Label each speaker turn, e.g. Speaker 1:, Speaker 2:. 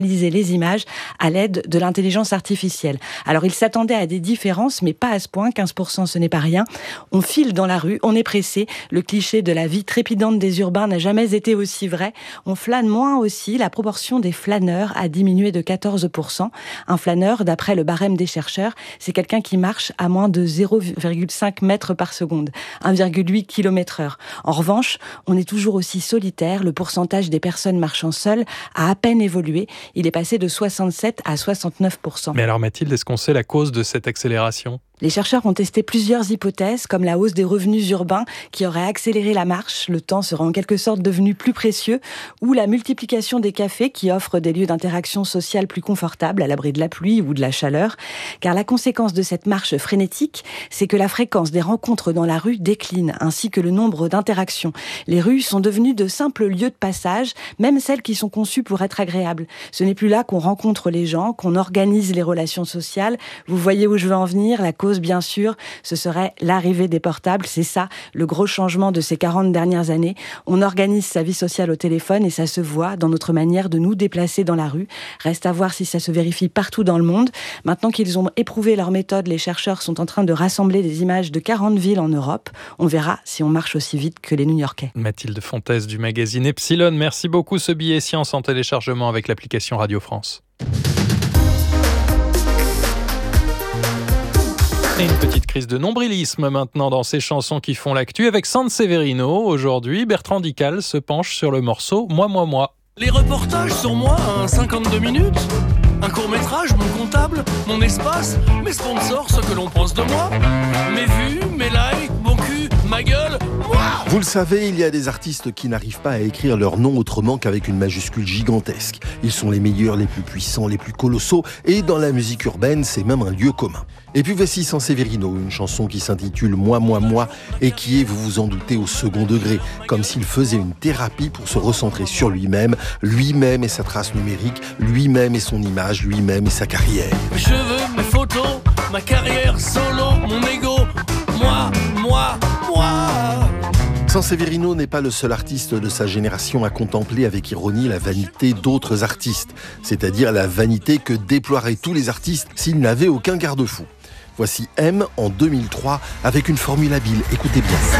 Speaker 1: les images à l'aide de l'intelligence artificielle. Alors, il s'attendait à des différences, mais pas à ce point. 15%, ce n'est pas rien. On file dans la rue, on est pressé. Le cliché de la vie trépidante des urbains n'a jamais été aussi vrai. On flâne moins aussi. La proportion des flâneurs a diminué de 14%. Un flâneur, d'après le barème des chercheurs, c'est quelqu'un qui marche à moins de 0,5 mètres par seconde, 1,8 km/h. En revanche, on est toujours aussi solitaire. Le pourcentage des personnes marchant seules a à peine évolué. Il est passé de 67 à 69%.
Speaker 2: Mais alors Mathilde, est-ce qu'on sait la cause de cette accélération ?
Speaker 1: Les chercheurs ont testé plusieurs hypothèses, comme la hausse des revenus urbains qui aurait accéléré la marche, le temps serait en quelque sorte devenu plus précieux, ou la multiplication des cafés qui offrent des lieux d'interaction sociale plus confortables à l'abri de la pluie ou de la chaleur. Car la conséquence de cette marche frénétique, c'est que la fréquence des rencontres dans la rue décline, ainsi que le nombre d'interactions. Les rues sont devenues de simples lieux de passage, même celles qui sont conçues pour être agréables. Ce n'est plus là qu'on rencontre les gens, qu'on organise les relations sociales. Vous voyez où je veux en venir, la cause, bien sûr, ce serait l'arrivée des portables. C'est ça, le gros changement de ces 40 dernières années. On organise sa vie sociale au téléphone et ça se voit dans notre manière de nous déplacer dans la rue. Reste à voir si ça se vérifie partout dans le monde. Maintenant qu'ils ont éprouvé leur méthode, les chercheurs sont en train de rassembler des images de 40 villes en Europe. On verra si on marche aussi vite que les New-Yorkais.
Speaker 2: Mathilde Fontes du magazine Epsilon, merci beaucoup. Ce billet science en téléchargement avec l'application Radio France. Et une petite crise de nombrilisme maintenant dans ces chansons qui font l'actu avec Sanseverino. Aujourd'hui, Bertrand Dical se penche sur le morceau Moi, moi, moi.
Speaker 3: Les reportages sur moi, 52 minutes. Un court-métrage, mon comptable, mon espace, mes sponsors, ce que l'on pense de moi. Mes vues, mes likes, mon cul, ma gueule, moi.
Speaker 4: Vous le savez, il y a des artistes qui n'arrivent pas à écrire leur nom autrement qu'avec une majuscule gigantesque. Ils sont les meilleurs, les plus puissants, les plus colossaux, et dans la musique urbaine, c'est même un lieu commun. Et puis voici Sanseverino, une chanson qui s'intitule Moi, moi, moi, et qui est, vous vous en doutez, au second degré, comme s'il faisait une thérapie pour se recentrer sur lui-même et sa trace numérique, lui-même et son image, lui-même et sa carrière.
Speaker 3: Mes cheveux, mes photos, ma carrière solo, mon ego, moi, moi, moi.
Speaker 4: Sanseverino n'est pas le seul artiste de sa génération à contempler avec ironie la vanité d'autres artistes, c'est-à-dire la vanité que déploieraient tous les artistes s'ils n'avaient aucun garde-fou. Voici M en 2003 avec une formule habile, écoutez bien.